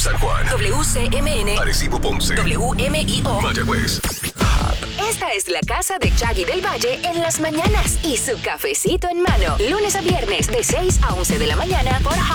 San Juan, WCMN, Arecibo, Ponce, WMIO, Mayagüez. Esta es la casa de Chaggy del Valle en las mañanas y su cafecito en mano. Lunes a viernes de 6 a 11 de la mañana por